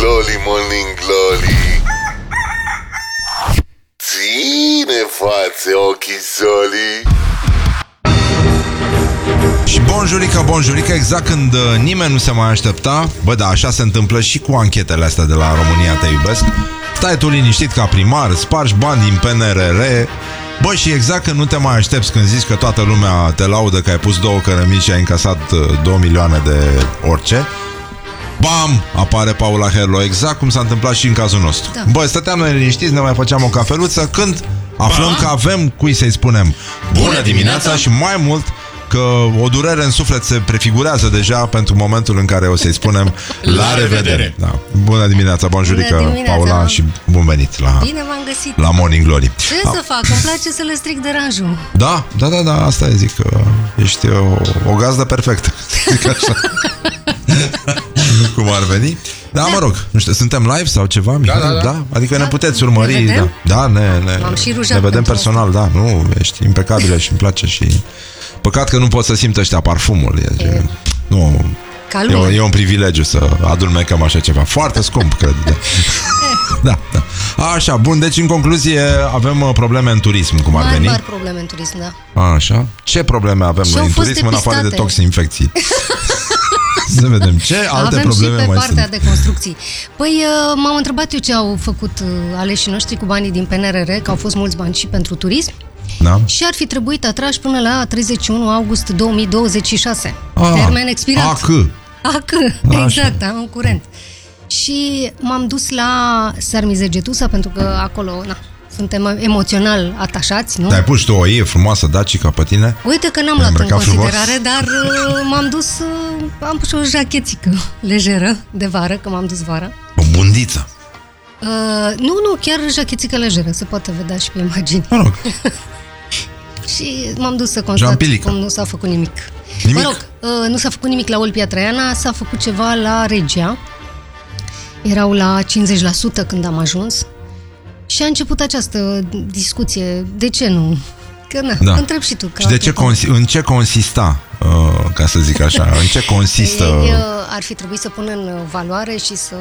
glory, morning glory. Ține față ochii soli. Și bonjurică, exact când nimeni nu se mai aștepta. Bă, da, așa se întâmplă și cu anchetele astea de la România Te Iubesc. Stai tu liniștit ca primar, spargi bani din PNRR. Bă, și exact când nu te mai aștepți, când zici că toată lumea te laudă că ai pus 2 cărămizi și ai încasat 2 milioane de orice, bam, apare Paula Herlo. Exact cum s-a întâmplat și în cazul nostru. Da. Bă, stăteam noi liniștiți, ne mai făceam o cafeluță, când aflăm că avem cui să-i spunem bună dimineața și mai mult că o durere în suflet se prefigurează deja pentru momentul în care o să-i spunem la revedere. Da. Bună dimineața, bonjurică, Paula, și bun venit la, bine v-am găsit. La Morning Glory. Ce să fac? Îmi place să le stric deranjul. Da, asta e, zic că ești o gazdă perfectă. Zic așa. Cum ar veni? Da, mă rog, nu știu, suntem live sau ceva? Da? Adică ne puteți urmări. Ne ne vedem personal, asta. Da, nu, ești impecabilă și îmi place și... Păcat că nu pot să simt ăștia parfumul. Nu, e un privilegiu să adulmecăm așa ceva. Foarte scump, cred. Da. Așa, bun, deci în concluzie avem probleme în turism, cum ar veni. Mari probleme în turism, da. Așa. Ce probleme avem noi în turism în afară de toxinfecții? Să vedem ce alte probleme mai sunt. Avem și pe partea de construcții. Păi m-am întrebat eu ce au făcut aleșii noștri cu banii din PNRR, că au fost mulți bani și pentru turism. Da. Și ar fi trebuit atrași până la 31 august 2026. Termen expirat. Exact, în curent. Și m-am dus la Sarmizegetusa, pentru că acolo, suntem emoțional atașați, nu? Dar ai pus tu o ie frumoasă dacica pe tine? Uite că n-am luat în considerare, dar m-am dus, am pus o jachețică lejeră de vară, că m-am dus vara. O bundiță. Nu, chiar jachețică lejeră, se poate vedea și pe imagini. Mă rog. Și m-am dus să constat cum nu s-a făcut nimic. Mă rog, nu s-a făcut nimic la Olpia Traiana, s-a făcut ceva la Regia. Erau la 50% când am ajuns. Și a început această discuție. De ce nu? Că întreb și tu. Și în ce consista, ca să zic așa? În ce consistă? Ei ar fi trebuit să pună în valoare și să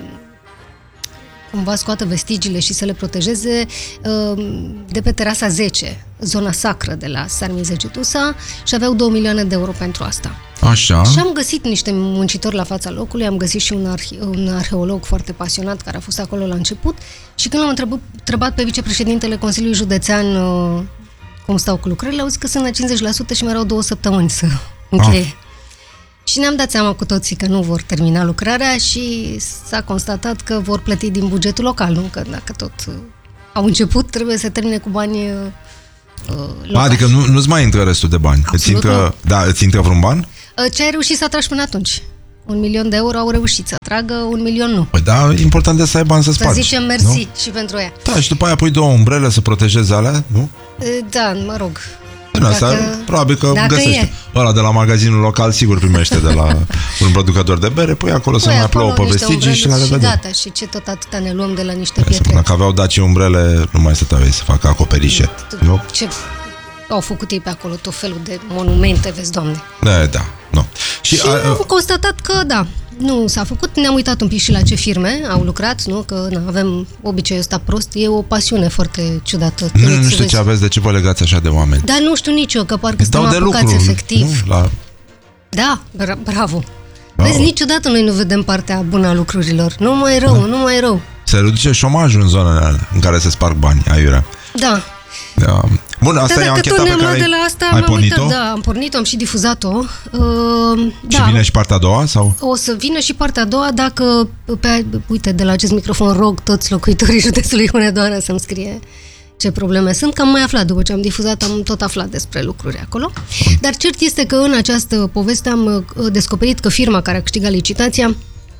cumva scoată vestigiile și să le protejeze de pe terasa 10, zona sacră de la Sarmizegetusa, și aveau 2 milioane de euro pentru asta. Așa. Și am găsit niște muncitori la fața locului, am găsit și un arheolog foarte pasionat care a fost acolo la început și când l-am întrebat pe vicepreședintele Consiliului Județean cum stau cu lucrările, au zis că sunt la 50% și mai erau 2 săptămâni să încheie. Și ne-am dat seama cu toții că nu vor termina lucrarea și s-a constatat că vor plăti din bugetul local, nu? Că dacă tot au început, trebuie să termine cu bani locali. Adică nu-ți mai intră restul de bani. Îți intră vreun ban? Ce ai reușit să atragi până atunci? 1 milion de euro au reușit să atragă, 1 milion nu. Păi da, important e să ai bani să spargi. Să zicem mersi și pentru aia. Da, și după aia pui 2 umbrele să protejeze alea, nu? Da, mă rog. Probabil că găsește. Ăla de la magazinul local sigur primește de la un producător de bere, pui acolo să mai plouă pe vestigii și la revedere. Și ce tot atâta ne luăm de la niște pietre. Dacă aveau Daci umbrele, nu mai stăteau ei să facă acoperișe. Ce au făcut ei pe acolo, tot felul de monumente, vezi, Doamne. Da, nu. Și am constatat că nu s-a făcut, ne-am uitat un pic și la ce firme au lucrat, nu? Că avem obiceiul ăsta prost, e o pasiune foarte ciudată. Nu știu ce aveți, de ce vă legați așa de oameni. Dar nu știu nici eu, că parcă suntem apucați efectiv. Da, bravo. Vezi, niciodată noi nu vedem partea bună a lucrurilor. Nu mai rău. Se reduce șomajul în zonele alea în care se sparg bani, aiurea. Da. Bun, asta e ancheta pe care ai pornit-o? Da, am pornit-o, am și difuzat-o. Și vine și partea a doua? Sau? O să vină și partea a doua dacă, uite, de la acest microfon rog toți locuitorii județului Hunedoara să-mi scrie ce probleme sunt, că am mai aflat, după ce am difuzat, am tot aflat despre lucruri acolo. Dar cert este că în această poveste am descoperit că firma care a câștigat licitația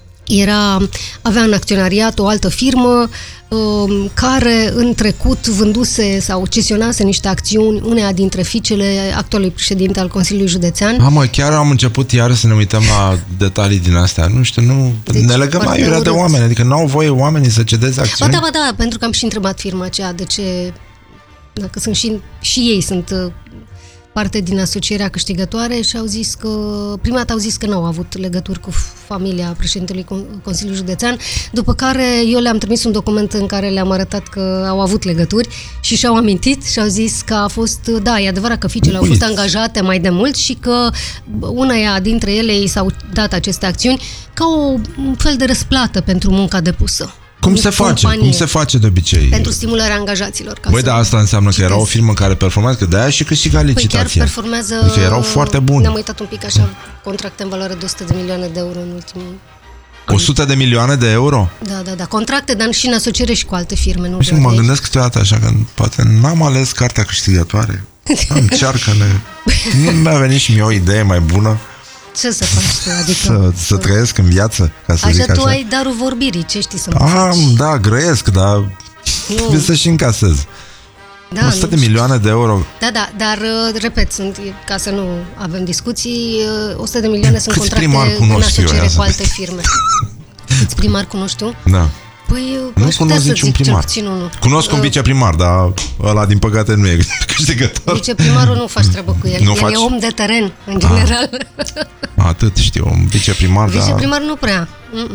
avea în acționariat o altă firmă care în trecut vânduse sau cesionase niște acțiuni uneia dintre fiicele actualului președinte al Consiliului Județean. Chiar am început iar să ne uităm la detalii din astea. Nu știu, ne legăm aiurea de oameni, adică n-au voie oamenii să cedeze acțiuni. Ba da, pentru că am și întrebat firma aceea de ce, dacă sunt și ei sunt parte din asocierea câștigătoare și au zis că, prima dată au zis că n-au avut legături cu familia președintelui Consiliului Județean, după care eu le-am trimis un document în care le-am arătat că au avut legături și și-au amintit și au zis că a fost, da, e adevărat că fiicele au fost angajate mai de mult și că uneia dintre ele i s-au dat aceste acțiuni ca un fel de răsplată pentru munca depusă. Cum se face? Cum se face de obicei? Pentru stimularea angajaților. Băi, dar asta înseamnă că era o firmă care performează, că de-aia și câștiga licitația. Păi chiar performează... Adică erau foarte buni. Ne-am uitat un pic așa, contracte în valoare de 100 de milioane de euro în ultimii... 100 de milioane de euro? Da. Contracte, dar și în asociere și cu alte firme. Nu și mă gândesc câteodată așa, că poate n-am ales cartea câștigătoare. Încearcă-ne. Nu mi-a venit și mie o idee mai bună. Ce să faci tu? Adică, să trăiesc în viață, ca să zic așa. tu ai darul vorbirii, ce știi să mă faci? Da, grăiesc, dar trebuie să și încasez. Da, 100 de milioane de euro. Da, dar, repet, ca să nu avem discuții, 100 de milioane sunt contracte în asociere cu alte firme. Câți primari cunoști tu? Da. Păi, nu cunosc niciun primar. Cunosc un viceprimar, dar ăla, din păcate, nu e câștigător. Viceprimarul nu faci treabă cu el. El e om de teren, în general. Atât știu, un viceprimar, dar... Viceprimar nu prea.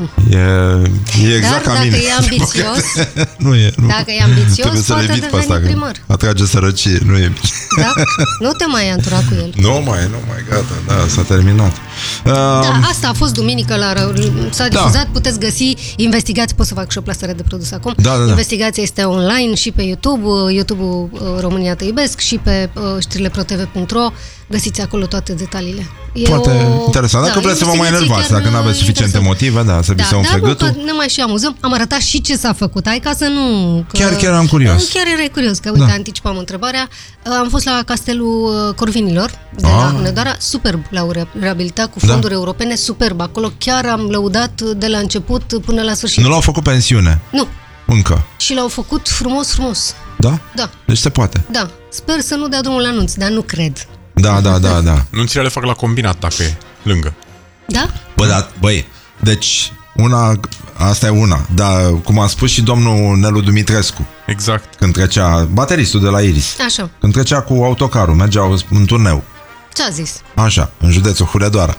E exact ca mine. Dacă e ambițios, dacă e ambițios, poate deveni primar. Atrage sărăcie, nu e... Da? Nu te mai antura cu el. Nu mai, gata, da, s-a terminat. Da, asta a fost duminică, s-a difuzat, puteți găsi investigații, pot să fac și o plasare de produs acum. Da. Investigația este online și pe YouTube-ul România Te Iubesc și pe știrile protv.ro. Găsiți acolo toate detaliile. Foarte interesant. Dacă vreți să vă mai enervați, dacă nu aveți suficiente motive, să vi se umfle gâtul. Ne mai și amuzăm. Am arătat și ce s-a făcut. Hai ca să nu... Chiar eram curios. Chiar erai curios, că uite, anticipam întrebarea. Am fost la Castelul Corvinilor de la Hunedoara, superb, l-au reabilitat cu fonduri europene, superb. Acolo chiar am lăudat de la început până la sfârșit. Nu l-au făcut pensiune? Nu. Încă. Și l-au făcut frumos. Da? Da. Deci se poate. Da. Sper să nu dea drumul la anunț, dar nu cred. Da. Nunțile le fac la combinat, dacă e lângă. Da? Băi, deci asta e una, dar cum a spus și domnul Nelu Dumitrescu. Exact. Când trecea, bateristul de la Iris. Așa. Când trecea cu autocarul, mergeau în turneu. Ce a zis? Așa, în județul Hunedoara.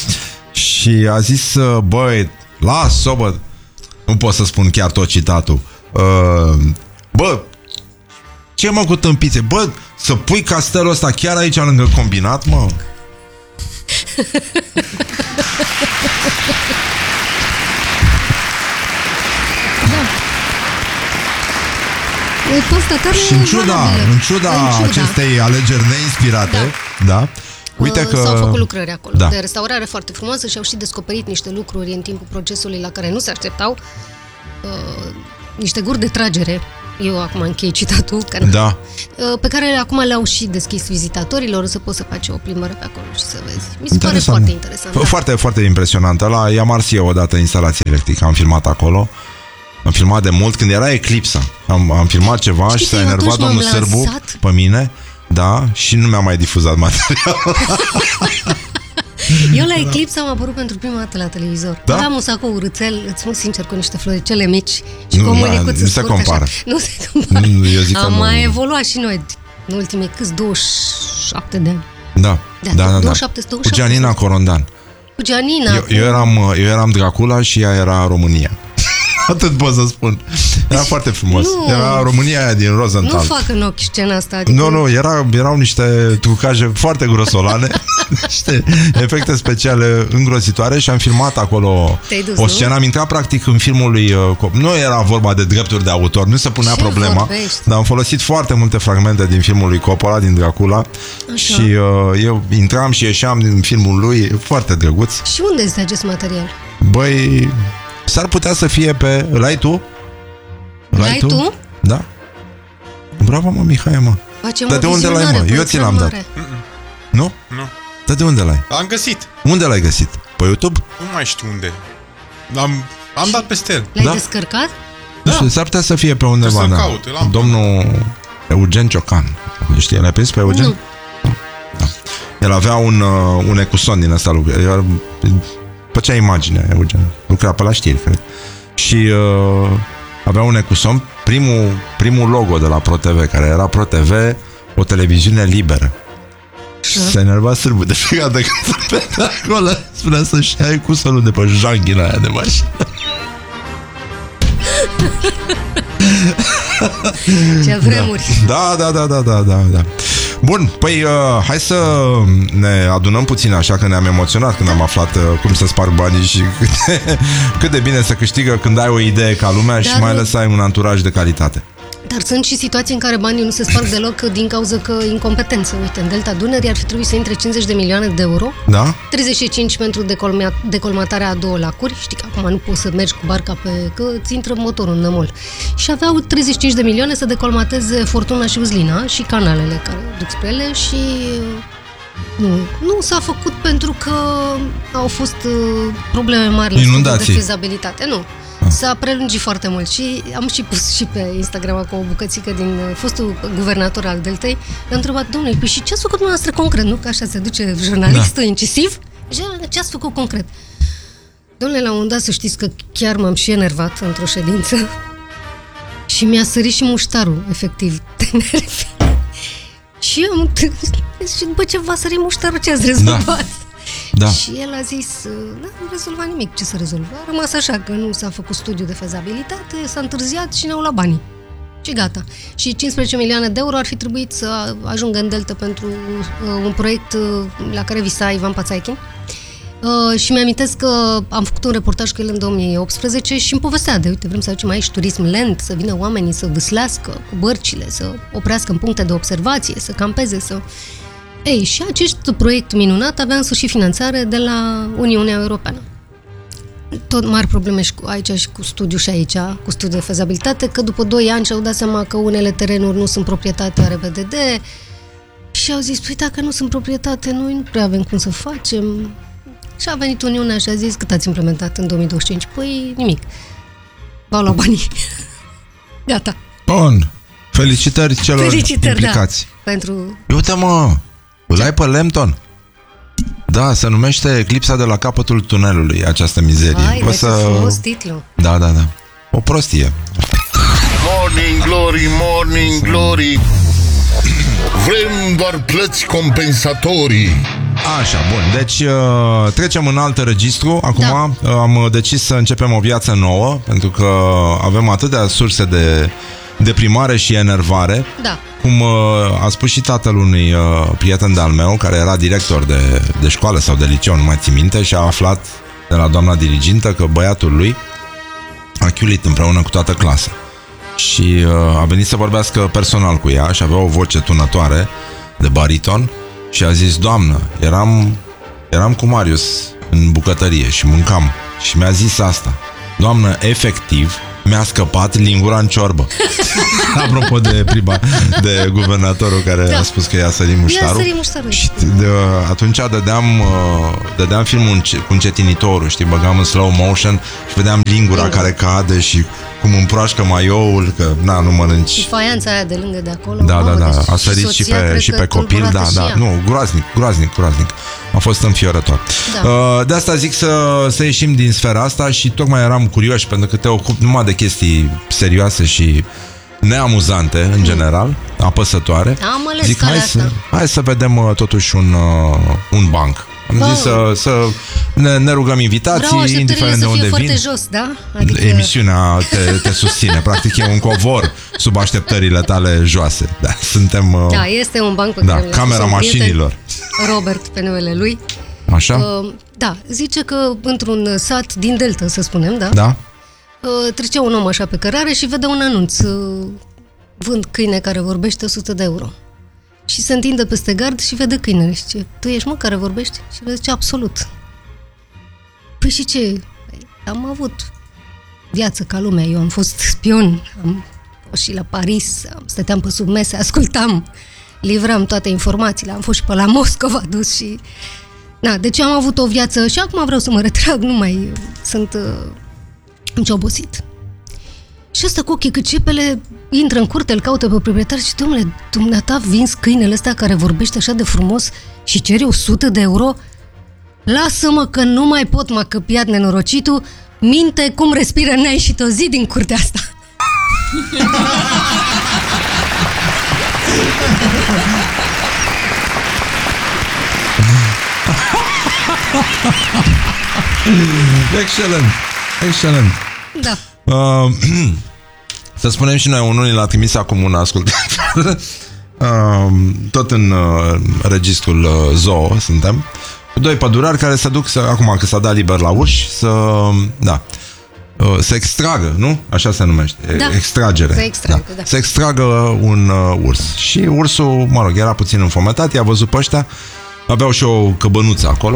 Și a zis, băi, las-o, bă, nu pot să spun chiar tot citatul. Bă, ce mă cu tâmpițe? Bă, să pui castelul ăsta chiar aici lângă combinat, mă? Și în ciuda acestei alegeri neinspirate, da, uite că s-au făcut lucrări acolo de restaurare foarte frumoasă și au și descoperit niște lucruri în timpul procesului la care nu se așteptau, niște guri de tragere. Eu acum închei citatul, pe care acum le-au și deschis vizitatorilor, să poți să faci o plimbare pe acolo și să vezi. Mi se pare foarte interesant. Foarte, foarte impresionant. La Iamarsie odată instalație electrică, am filmat acolo. Am filmat de mult, când era eclipsa. Am filmat ceva. Știi, și s-a enervat domnul Sârbu pe mine, da, și nu mi-a mai difuzat materialul. Eu la eclipsă am apărut pentru prima dată la televizor. Da? Aveam un sacou urâțel, îți spun sincer, cu niște floricele mici și cu o mânicuță scurtă așa. Nu se compară. Am mai evoluat și noi în ultimii 27 de ani. Da. 27. Cu Gianina Corondan. Cu Gianina. Eu eram Dracula și ea era România. Atât pot să spun. Era foarte frumos. Era România aia din Rosenthal. Nu fac în ochi scena asta. Adică... Nu, erau niște trucaje foarte grosolane, niște efecte speciale îngrozitoare și am filmat acolo o scenă. Am intrat practic în filmul lui... Nu era vorba de drepturi de autor, nu se punea problema, dar am folosit foarte multe fragmente din filmul lui Coppola, din Dracula. Așa. Și eu intram și ieșeam din filmul lui, foarte drăguț. Și unde este acest material? Băi... S-ar putea să fie pe... L-ai tu? L-ai tu? Da. Bravo, mă, Mihai, mă. Dar de unde l-ai, mă? Eu ți l-am dat. Nu? Nu. Dar de unde l-ai? L-am găsit. Unde l-ai găsit? Pe YouTube? Nu mai știu unde. Am dat peste el. L-ai descărcat? Da. S-ar putea să fie pe undeva, da. Domnul Eugen Ciocan. Știi, l-ai prins pe Eugen? Nu. Da. El avea un ecuson din ăsta lucru. Făcea imagine, Eugen. Lucra pe la știri, cred. Și avea un ecuson, primul logo de la ProTV, care era ProTV, o televiziune liberă. Se enerva sârbul de fiecare dată când pe acolo. Spunea să-și ai cu solul de pe janghina aia de mașină. Ce vremuri. Da. Bun, păi hai să ne adunăm puțin, așa că ne-am emoționat când am aflat cum să sparg banii și cât de bine se câștigă când ai o idee ca lumea. Dar și mai ales să ai un anturaj de calitate. Dar sunt și situații în care banii nu se sparg deloc din cauza că incompetență. Uite, în Delta Dunării ar fi trebuit să intre 50 de milioane de euro, da? 35 pentru decolmatarea a 2 lacuri. Știi că acum nu poți să mergi cu barca că îți intră motorul în nămol. Și aveau 35 de milioane să decolmateze Fortuna și Uzlina și canalele care duc spre ele și nu s-a făcut pentru că au fost probleme mari la studiul de fezabilitate. Nu. S-a prelungit foarte mult și am și pus și pe Instagram acum o bucățică din fostul guvernator al Deltei. Le-am întrebat, domnule, păi și ce ați făcut dumneavoastră concret? Nu? Că așa se duce jurnalistul incisiv. Ce ați făcut concret? Domnule, la un moment dat să știți că chiar m-am și enervat într-o ședință și mi-a sărit și muștarul, efectiv, de nervi. Și după ce v-a sărit muștarul, ce ați rezolvat? Da. Și el a zis, nu rezolva nimic, ce să rezolva? A rămas așa, că nu s-a făcut studiu de fezabilitate, s-a întârziat și ne-au luat banii. Și gata. Și 15 milioane de euro ar fi trebuit să ajungă în Delta pentru un proiect la care visa Ivan Pațaichin. Și mi-amintesc că am făcut un reportaj cu el în 2018 și îmi povestea de, uite, vrem să aducem aici turism lent, să vină oamenii să vâslească cu bărcile, să oprească în puncte de observație, să campeze, să... Ei, și acest proiect minunat avea în sfârșit finanțare de la Uniunea Europeană. Tot mari probleme și aici și cu studiu și aici, cu studiu de fezabilitate, că după 2 ani și-au dat seama că unele terenuri nu sunt proprietatea RBDD și au zis, păi dacă nu sunt proprietate, noi nu prea avem cum să facem. Și a venit Uniunea și a zis, cât ați implementat în 2025? Păi nimic. V-au luat banii. Gata. Bun. Felicitări celor implicați. Da, pentru... Uite, mă, îl ai pe Lempton. Da, se numește Eclipsa de la capătul tunelului, această mizerie. Hai, deci frumos titlu. Da. O prostie. Morning Glory, Morning Glory. Vrem doar plăți compensatorii. Așa, bun, deci trecem în alt registru. Acum am decis să începem o viață nouă, pentru că avem atâtea surse de deprimare și enervare. Da. Cum a spus și tatăl unui prieten de-al meu, care era director de școală sau de liceu, nu mai țin minte, și a aflat de la doamna dirigintă că băiatul lui a chiulit împreună cu toată clasa. Și a venit să vorbească personal cu ea și avea o voce tunătoare de bariton și a zis, doamnă, eram cu Marius în bucătărie și mâncam și mi-a zis asta, doamnă, efectiv mi-a scăpat lingura în ciorbă. Apropo de de guvernatorul care a spus că i-a sărit muștarul. Și atunci dădeam filmul cu încetinitorul, știi, băgam în slow motion și vedeam lingura care cade și cum împroașcă maioul, că nu mănânci. Și faianța aia de lângă de acolo. Da. A sărit și pe copil, da. Nu, groaznic. A fost înfiorător. Da. De asta zic să ieșim din sfera asta și tocmai eram curioși, pentru că te ocup numai de chestii serioase și neamuzante, în general, apăsătoare. Am ales zic, hai să vedem totuși un banc. Am zis să ne rugăm invitații, indiferent de unde vin. Jos, da? Adică... Emisiunea te susține. Practic e un covor sub așteptările tale joase. Da, suntem... Da, este un banc pe care camera mașinilor. Robert, pe numele lui. Așa? Da, zice că într-un sat din Delta, să spunem, da? Da. Trecea un om așa pe cărare și vede un anunț. Vând câine care vorbește 100 de euro. Și se întinde peste gard și vede câinele și zice, tu ești, mă, care vorbești? Și el zice, absolut. Păi și ce? Am avut viață ca lumea, eu am fost spion, am fost și la Paris, stăteam pe sub mese, ascultam, livram toate informațiile, am fost și pe la Moscova dus și... deci am avut o viață și acum vreau să mă retrag, nu mai sunt obosit. Și ăsta cu ochii câcepele intră în curte, îl caută pe proprietar și, domnule, dumneata vinzi câinele ăsta care vorbește așa de frumos și cere 100 de euro? Lasă-mă că nu mai pot, m-a căpiat nenorocitul, minte cum respiră, n-a ieșit o zi din curtea asta. Excelent. Excelent. Da. Să spunem și noi, unul l-a trimis acum un ascultător, tot în registrul zoo suntem, cu doi pădurari care se duc, acum că s-a dat liber la uși, să extragă, nu? Așa se numește. Da. Extragere. Da. Să extragă un urs. Și ursul, mă rog, era puțin înfometat, i-a văzut pe ăștia, aveau și o căbănuță acolo,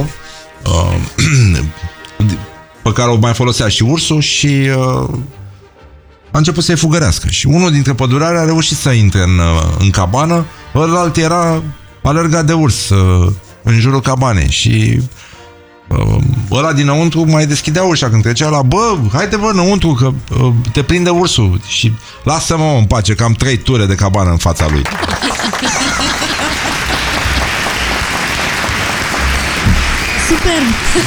pe care o mai folosea și ursul și a început să-i fugărească. Și unul dintre pădurari a reușit să intre în cabană, ălalt era alergat de urs în jurul cabanei și ăla dinăuntru mai deschidea ușa când trecea la, bă, haide bă înăuntru că te prinde ursul și lasă-mă în pace că am 3 ture de cabană în fața lui. Super!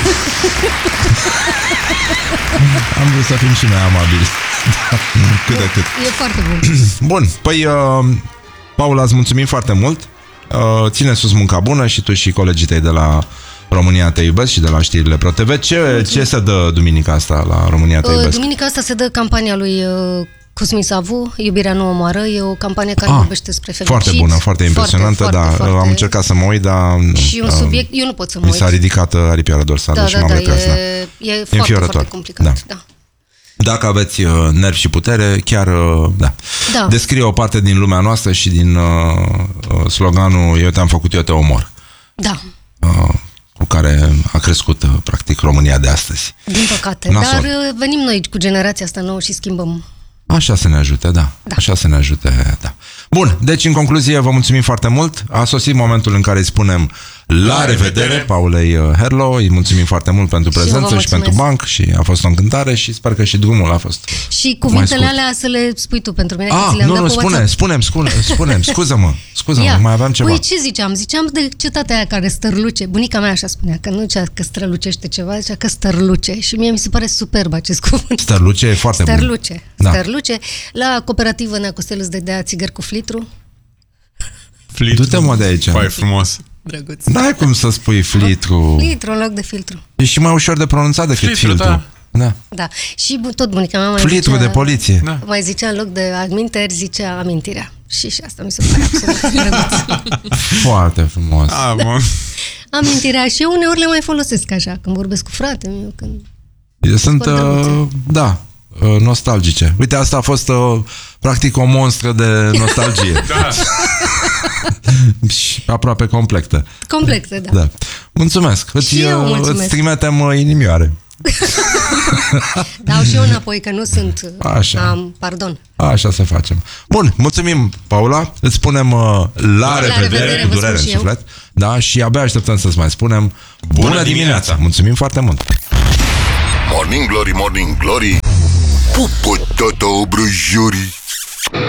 Am vrut să fim și noi amabili. Cât de cât. E foarte bun. Bun, păi Paula, îți mulțumim foarte mult. Ține sus munca bună și tu și colegii tăi de la România Te Iubesc și de la știrile ProTV. Ce se dă duminica asta la România Te Iubesc? Duminica asta se dă campania lui Cosmin Savu, Iubirea nu omoară. E o campanie care vorbește despre femicid. Foarte bună, foarte impresionantă, foarte. Am încercat să mă uit, dar și un subiect, eu nu pot să mă uit. Mi s-a ridicat aripioara dorsală și m-am retras. E foarte, foarte complicat. Da. Dacă aveți nervi și putere, chiar descrie o parte din lumea noastră și din sloganul Eu te-am făcut, eu te omor. Da. Cu care a crescut practic România de astăzi. Din păcate, dar venim noi cu generația asta nouă și schimbăm. Așa să ne ajute, da. Așa să ne ajute, da. Bun, deci în concluzie vă mulțumim foarte mult. A sosit momentul în care îi spunem la revedere Paulei Herlo. Îi mulțumim foarte mult pentru prezență și pentru banc și a fost o încântare și sper că și drumul a fost. Și cuvintele alea să le spui tu pentru mine. Spune-mi, scuză-mă, mai aveam ceva. Păi ce ziceam? Ziceam de cetatea aia care stărluce. Bunica mea așa spunea, că nu zicea că strălucește ceva, zicea că stărluce. Și mie mi se pare superb acest cuvânt. Stărluce e foarte bun. Stărluce. La cooperativă Nea Costel îți dădea țigări cu flitru. Du-te mă de aici. Păi frumos. Drăguț. N-ai cum să spui flitru. Flitru în loc de filtru. E și mai ușor de pronunțat decât filtru. Da. Și tot bunica mea mai flitru zicea, de poliție. Da. Mai zicea în loc de aminteri, zicea amintirea. Și asta mi se pare absolut drăguț. Foarte frumos. Amintirea. Și eu uneori le mai folosesc așa, când vorbesc cu fratele meu, când... Sunt, nostalgice. Uite, asta a fost practic o monstră de nostalgie. Da. Și aproape completă. Completă, da. Mulțumesc. Îți trimitem inimioare. Dau și eu înapoi, că nu sunt... Așa. Pardon. Așa să facem. Bun, mulțumim, Paula. Îți spunem la revedere, cu durere în suflet. Da, și abia așteptăm să-ți mai spunem bună dimineața. Mulțumim foarte mult. Morning Glory, Morning Glory, pupă tata obrăjorii.